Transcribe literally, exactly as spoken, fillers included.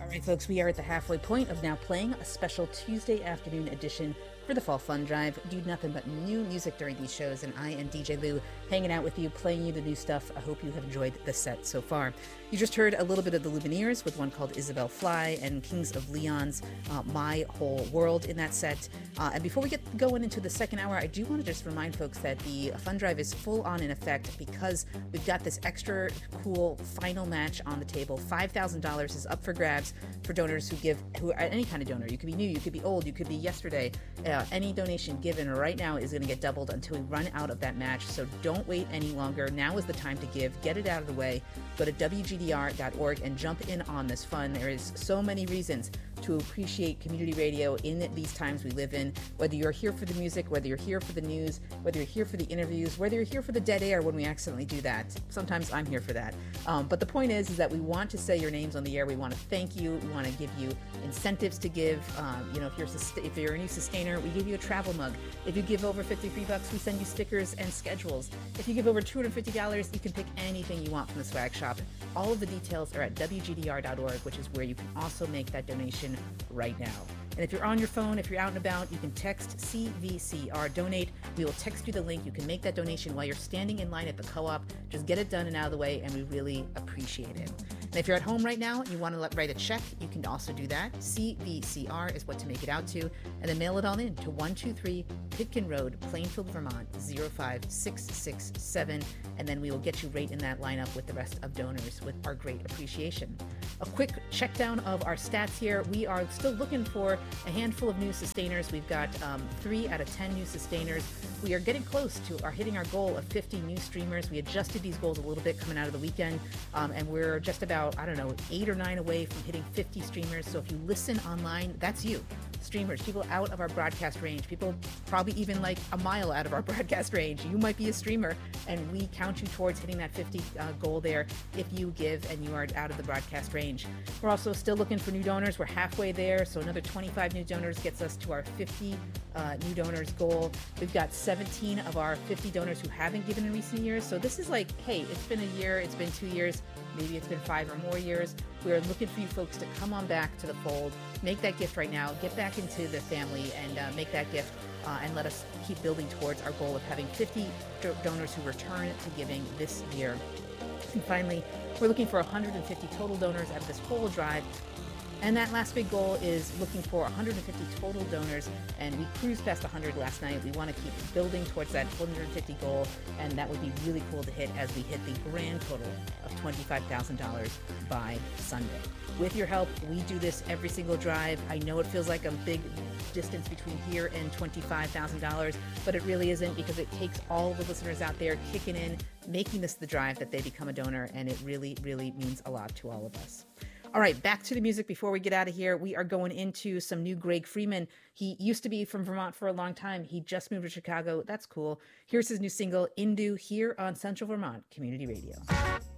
right, folks, we are at the halfway point of now playing a special Tuesday afternoon edition for the Fall Fun Drive. Do nothing but new music during these shows, and I am D J Lou, hanging out with you, playing you the new stuff. I hope you have enjoyed the set so far. You just heard a little bit of the Lumineers with one called Isabel Fly and Kings of Leon's uh, My Whole World in that set. Uh, and before we get going into the second hour, I do want to just remind folks that the Fun Drive is full on in effect because we've got this extra cool final match on the table. five thousand dollars is up for grabs for donors who give, who are any kind of donor. You could be new, you could be old, you could be yesterday. Uh, any donation given right now is going to get doubled until we run out of that match. So don't wait any longer. Now is the time to give. Get it out of the way. Go to W G D R dot org and jump in on this fun. There is so many reasons to appreciate community radio in these times we live in. Whether you're here for the music, whether you're here for the news, whether you're here for the interviews, whether you're here for the dead air when we accidentally do that. Sometimes I'm here for that. Um, but the point is, is that we want to say your names on the air. We want to thank you. We want to give you incentives to give. Um, you know, if you're if you're a new sustainer, we give you a travel mug. If you give over fifty-three bucks, we send you stickers and schedules. If you give over two hundred fifty dollars, you can pick anything you want from the swag shop. All of the details are at W G D R dot org, which is where you can also make that donation right now. And if you're on your phone, if you're out and about, you can text C V C R donate. We will text you the link. You can make that donation while you're standing in line at the co-op. Just get it done and out of the way, and we really appreciate it. And if you're at home right now and you want to let, write a check, you can also do that. C V C R is what to make it out to, and then mail it all in to one two three Pitkin Road, Plainfield, Vermont, zero five six six seven, and then we will get you right in that lineup with the rest of donors with our great appreciation. A quick check down of our stats here. We are still looking for a handful of new sustainers. We've got um, three out of ten new sustainers. We are getting close to our hitting our goal of fifty new streamers. We adjusted these goals a little bit coming out of the weekend, um, and we're just about, I don't know, eight or nine away from hitting fifty streamers. So if you listen online, that's you. Streamers, people out of our broadcast range, people probably even like a mile out of our broadcast range. You might be a streamer, and we count you towards hitting that fifty uh, goal there if you give and you are out of the broadcast range. We're also still looking for new donors. We're halfway there, so another twenty-five new donors gets us to our fifty uh, new donors goal. We've got seventeen of our fifty donors who haven't given in recent years. So this is like, hey, it's been a year, it's been two years, maybe it's been five or more years. We're looking for you folks to come on back to the fold, make that gift right now, get back into the family, and uh, make that gift uh, and let us keep building towards our goal of having fifty do- donors who return to giving this year. And finally, we're looking for one hundred fifty total donors out of this whole drive. And that last big goal is looking for one hundred fifty total donors, and we cruised past one hundred last night. We want to keep building towards that one hundred fifty goal, and that would be really cool to hit as we hit the grand total of twenty-five thousand dollars by Sunday. With your help, we do this every single drive. I know it feels like a big distance between here and twenty-five thousand dollars, but it really isn't, because it takes all the listeners out there kicking in, making this the drive that they become a donor, and it really, really means a lot to all of us. All right, back to the music before we get out of here. We are going into some new Greg Freeman. He used to be from Vermont for a long time. He just moved to Chicago. That's cool. Here's his new single, Indu, here on Central Vermont Community Radio.